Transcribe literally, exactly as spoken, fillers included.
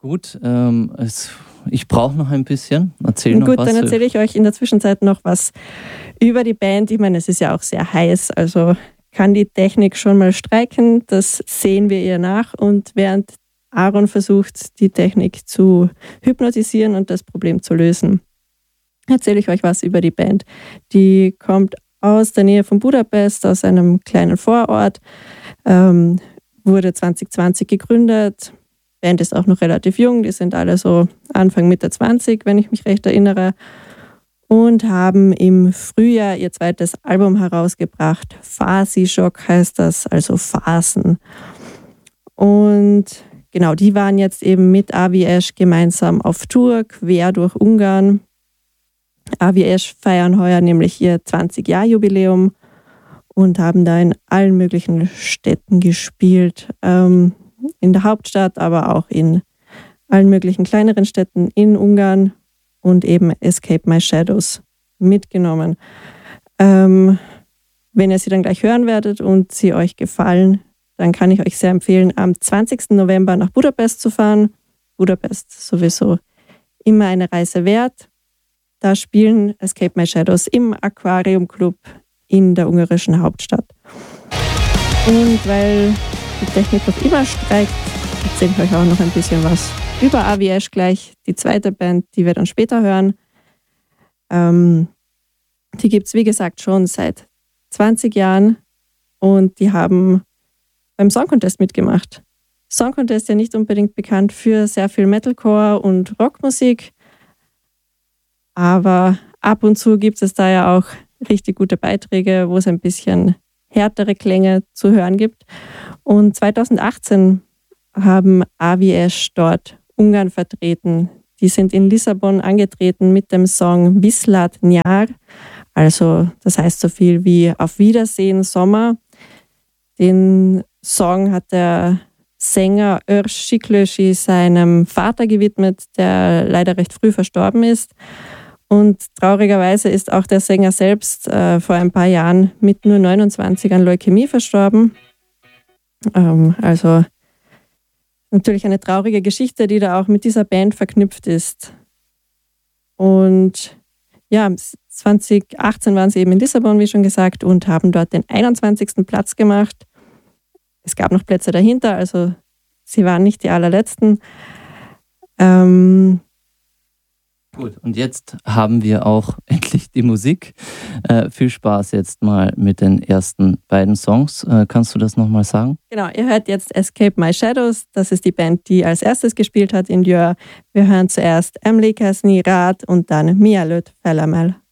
Gut, ähm, es, ich brauche noch ein bisschen. Erzähl noch Gut, was. dann erzähle ich euch in der Zwischenzeit noch was über die Band. Ich meine, es ist ja auch sehr heiß, also kann die Technik schon mal streiken. Das sehen wir ihr nach. Und während Aaron versucht, die Technik zu hypnotisieren und das Problem zu lösen, erzähle ich euch was über die Band. Die kommt aus der Nähe von Budapest, aus einem kleinen Vorort, ähm, wurde zwanzig zwanzig gegründet. Die Band ist auch noch relativ jung, die sind alle so Anfang Mitte zwanzig, wenn ich mich recht erinnere, und haben im Frühjahr ihr zweites Album herausgebracht. Phasischock heißt das, also Phasen. Und genau, die waren jetzt eben mit Avi Ash gemeinsam auf Tour, quer durch Ungarn. Avi Ash feiern heuer nämlich ihr zwanzig-Jahr-Jubiläum und haben da in allen möglichen Städten gespielt. Ähm, in der Hauptstadt, aber auch in allen möglichen kleineren Städten in Ungarn und eben Escape My Shadows mitgenommen. Ähm, wenn ihr sie dann gleich hören werdet und sie euch gefallen, dann kann ich euch sehr empfehlen, am zwanzigsten November nach Budapest zu fahren. Budapest sowieso immer eine Reise wert. Da spielen Escape My Shadows im Aquarium Club in der ungarischen Hauptstadt. Und weil die Technik noch immer streikt, erzähle ich euch auch noch ein bisschen was über Avi Ash gleich. Die zweite Band, die wir dann später hören. Ähm, die gibt es, wie gesagt, schon seit zwanzig Jahren und die haben beim Song Contest mitgemacht. Song Contest ja nicht unbedingt bekannt für sehr viel Metalcore und Rockmusik, aber ab und zu gibt es da ja auch richtig gute Beiträge, wo es ein bisschen härtere Klänge zu hören gibt. Und zweitausendachtzehn haben Avi Ash dort Ungarn vertreten. Die sind in Lissabon angetreten mit dem Song Viszlát nyár, also das heißt so viel wie Auf Wiedersehen Sommer. Den Song hat der Sänger Őrs Siklősi seinem Vater gewidmet, der leider recht früh verstorben ist. Und traurigerweise ist auch der Sänger selbst äh, vor ein paar Jahren mit nur neunundzwanzig an Leukämie verstorben. Ähm, also natürlich eine traurige Geschichte, die da auch mit dieser Band verknüpft ist. Und ja, zwanzig achtzehn waren sie eben in Lissabon, wie schon gesagt, und haben dort den einundzwanzigsten Platz gemacht. Es gab noch Plätze dahinter, also sie waren nicht die allerletzten. Ähm, Gut, und jetzt haben wir auch endlich die Musik. Äh, viel Spaß jetzt mal mit den ersten beiden Songs. Äh, kannst du das nochmal sagen? Genau, ihr hört jetzt Escape My Shadows. Das ist die Band, die als erstes gespielt hat in Győr. Wir hören zuerst Emlékezni rád und dann Mielőtt felemel.